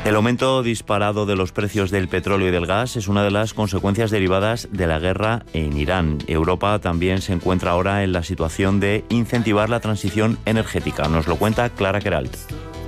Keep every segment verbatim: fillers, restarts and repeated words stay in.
El aumento disparado de los precios del petróleo y del gas es una de las consecuencias derivadas de la guerra en Irán. Europa también se encuentra ahora en la situación de incentivar la transición energética. Nos lo cuenta Clara Queralt.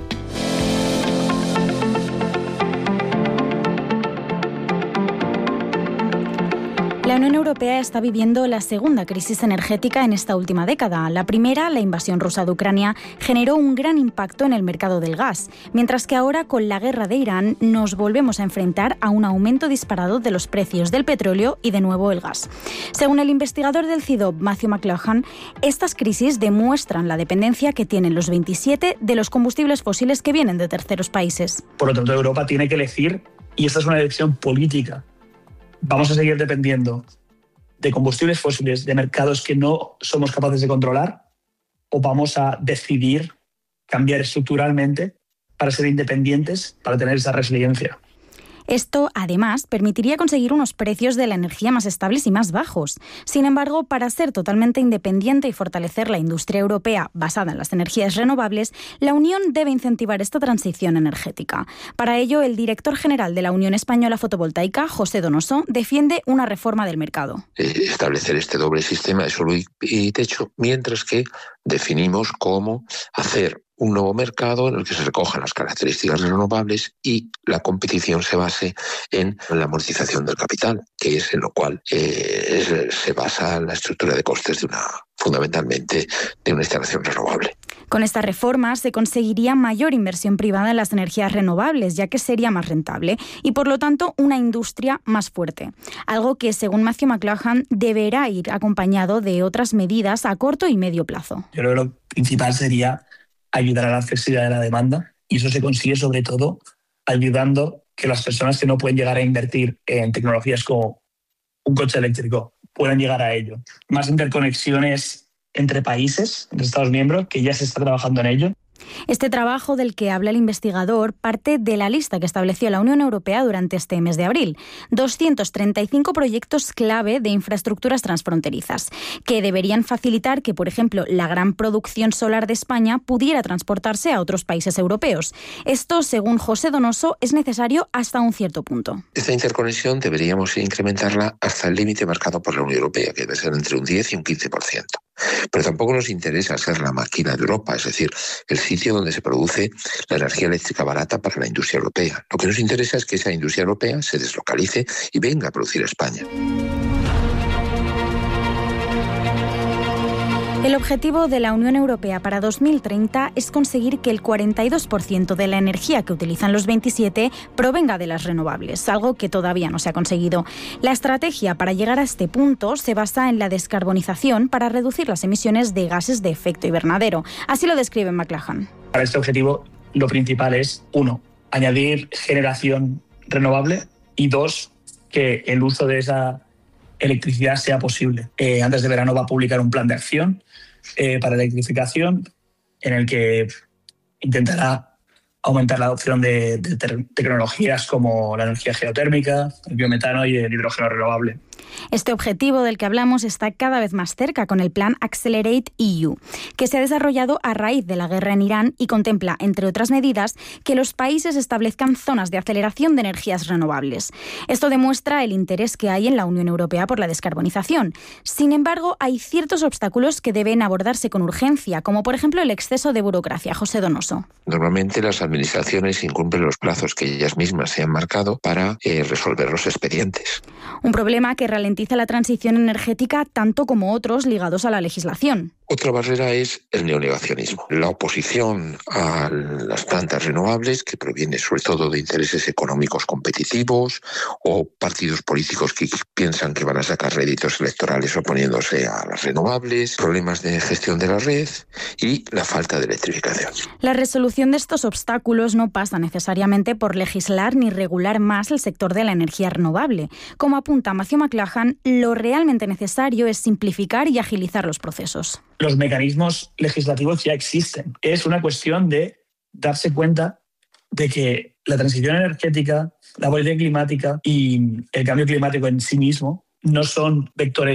La Unión Europea está viviendo la segunda crisis energética en esta última década. La primera, la invasión rusa de Ucrania, generó un gran impacto en el mercado del gas, mientras que ahora, con la guerra de Irán, nos volvemos a enfrentar a un aumento disparado de los precios del petróleo y, de nuevo, el gas. Según el investigador del C I D O P, Matthew McClellan, estas crisis demuestran la dependencia que tienen los veintisiete de los combustibles fósiles que vienen de terceros países. Por lo tanto, Europa tiene que elegir, y esta es una elección política. ¿Vamos a seguir dependiendo de combustibles fósiles, de mercados que no somos capaces de controlar? ¿O vamos a decidir cambiar estructuralmente para ser independientes, para tener esa resiliencia? Esto, además, permitiría conseguir unos precios de la energía más estables y más bajos. Sin embargo, para ser totalmente independiente y fortalecer la industria europea basada en las energías renovables, la Unión debe incentivar esta transición energética. Para ello, el director general de la Unión Española Fotovoltaica, José Donoso, defiende una reforma del mercado. Establecer este doble sistema de suelo y techo, mientras que definimos cómo hacer un nuevo mercado en el que se recojan las características renovables y la competición se base en la amortización del capital, que es en lo cual eh, es, se basa la estructura de costes de una, fundamentalmente de una instalación renovable. Con esta reforma se conseguiría mayor inversión privada en las energías renovables, ya que sería más rentable y, por lo tanto, una industria más fuerte. Algo que, según Matthew McClellan, deberá ir acompañado de otras medidas a corto y medio plazo. Yo creo que lo principal sería ayudar a la flexibilidad de la demanda, y eso se consigue sobre todo ayudando que las personas que no pueden llegar a invertir en tecnologías como un coche eléctrico puedan llegar a ello. Más interconexiones entre países, entre Estados miembros, que ya se está trabajando en ello. Este trabajo del que habla el investigador parte de la lista que estableció la Unión Europea durante este mes de abril. doscientos treinta y cinco proyectos clave de infraestructuras transfronterizas, que deberían facilitar que, por ejemplo, la gran producción solar de España pudiera transportarse a otros países europeos. Esto, según José Donoso, es necesario hasta un cierto punto. Esta interconexión deberíamos incrementarla hasta el límite marcado por la Unión Europea, que debe ser entre un diez y un quince por ciento. Pero tampoco nos interesa ser la máquina de Europa, es decir, el sitio donde se produce la energía eléctrica barata para la industria europea. Lo que nos interesa es que esa industria europea se deslocalice y venga a producir a España. El objetivo de la Unión Europea para dos mil treinta es conseguir que el cuarenta y dos por ciento de la energía que utilizan los veintisiete provenga de las renovables, algo que todavía no se ha conseguido. La estrategia para llegar a este punto se basa en la descarbonización para reducir las emisiones de gases de efecto invernadero. Así lo describe McClellan. Para este objetivo, lo principal es, uno, añadir generación renovable, y dos, que el uso de esa electricidad sea posible. Eh, antes de verano va a publicar un plan de acción eh, para electrificación en el que intentará aumentar la adopción de, de te- tecnologías como la energía geotérmica, el biometano y el hidrógeno renovable. Este objetivo del que hablamos está cada vez más cerca con el plan Accelerate E U, que se ha desarrollado a raíz de la guerra en Irán y contempla, entre otras medidas, que los países establezcan zonas de aceleración de energías renovables. Esto demuestra el interés que hay en la Unión Europea por la descarbonización. Sin embargo, hay ciertos obstáculos que deben abordarse con urgencia, como por ejemplo el exceso de burocracia. José Donoso. Normalmente las administraciones incumplen los plazos que ellas mismas se han marcado para eh, resolver los expedientes. Un problema que ralentiza la transición energética tanto como otros ligados a la legislación. Otra barrera es el neonegacionismo, la oposición a las plantas renovables, que proviene sobre todo de intereses económicos competitivos o partidos políticos que piensan que van a sacar réditos electorales oponiéndose a las renovables, problemas de gestión de la red y la falta de electrificación. La resolución de estos obstáculos no pasa necesariamente por legislar ni regular más el sector de la energía renovable. Como apunta Matthew McClellan, lo realmente necesario es simplificar y agilizar los procesos. Los mecanismos legislativos ya existen. Es una cuestión de darse cuenta de que la transición energética, la política climática y el cambio climático en sí mismo no son vectores